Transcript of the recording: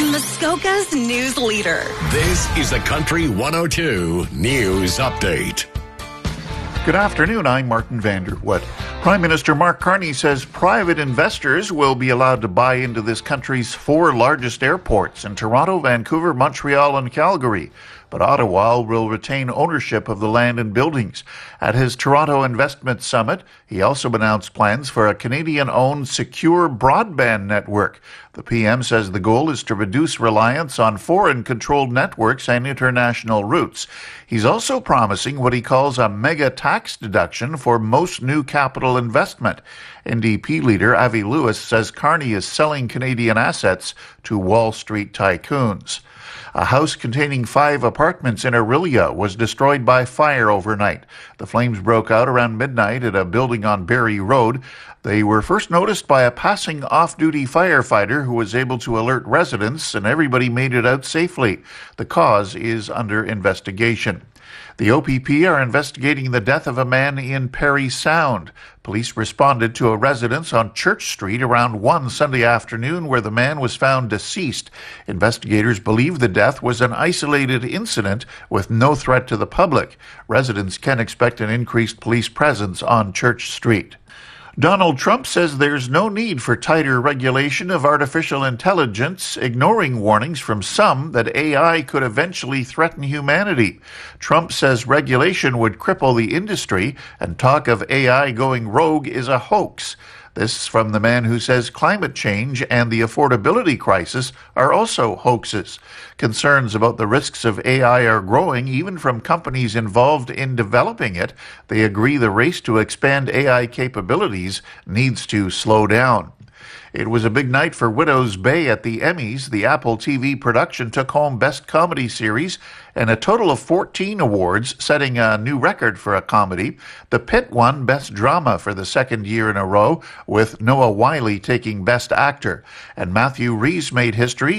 Muskoka's news leader. This is a Country 102 News Update. Good afternoon, I'm Martin Vanderwood. Prime Minister Mark Carney says private investors will be allowed to buy into this country's 4 largest airports in Toronto, Vancouver, Montreal, and Calgary. But Ottawa will retain ownership of the land and buildings. At his Toronto Investment Summit, he also announced plans for a Canadian-owned secure broadband network. The PM says the goal is to reduce reliance on foreign-controlled networks and international routes. He's also promising what he calls a mega tax deduction for most new capital investment. NDP leader Avi Lewis says Carney is selling Canadian assets to Wall Street tycoons. A house containing 5 apartments in Orillia was destroyed by fire overnight. The flames broke out around midnight at a building on Barrie Road. They were first noticed by a passing off-duty firefighter who was able to alert residents, and everybody made it out safely. The cause is under investigation. The OPP are investigating the death of a man in Parry Sound. Police responded to a residence on Church Street around 1 Sunday afternoon where the man was found deceased. Investigators believe the death was an isolated incident with no threat to the public. Residents can expect an increased police presence on Church Street. Donald Trump says there's no need for tighter regulation of artificial intelligence, ignoring warnings from some that AI could eventually threaten humanity. Trump says regulation would cripple the industry, and talk of AI going rogue is a hoax. This from the man who says climate change and the affordability crisis are also hoaxes. Concerns about the risks of AI are growing even from companies involved in developing it. They agree the race to expand AI capabilities needs to slow down. It was a big night for Widows Bay at the Emmys. The Apple TV production took home Best Comedy Series and a total of 14 awards, setting a new record for a comedy. The Pit won Best Drama for the second year in a row, with Noah Wyle taking Best Actor. And Matthew Rhys made history